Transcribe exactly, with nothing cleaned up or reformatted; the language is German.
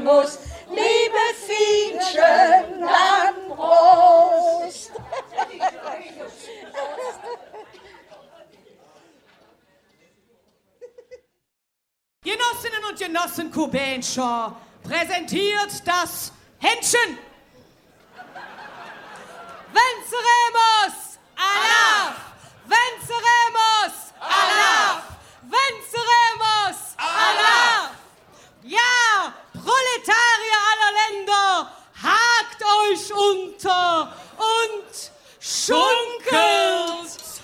muss. Liebe Fienchen, dann Prost! Genossinnen und Genossen Kubenscher präsentiert das Händchen. Venceremos! Allah! Venceremos! Allah! Venceremos! Allah! Ja, Proletarier aller Länder, hakt euch unter!